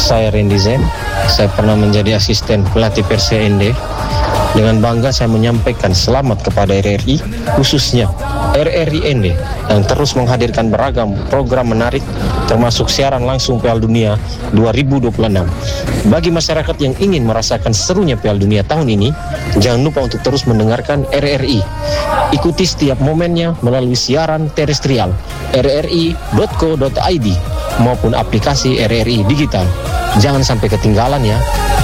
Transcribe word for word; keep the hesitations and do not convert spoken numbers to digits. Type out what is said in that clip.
Saya Randy Zen, saya pernah menjadi asisten pelatih Persia N D. Dengan bangga saya menyampaikan selamat kepada R R I, khususnya R R I N D yang terus menghadirkan beragam program menarik termasuk siaran langsung Piala Dunia dua ribu dua puluh enam. Bagi masyarakat yang ingin merasakan serunya Piala Dunia tahun ini, jangan lupa untuk terus mendengarkan R R I. Ikuti setiap momennya melalui siaran terestrial r r i dot co dot i d maupun aplikasi R R I Digital. Jangan sampai ketinggalan ya.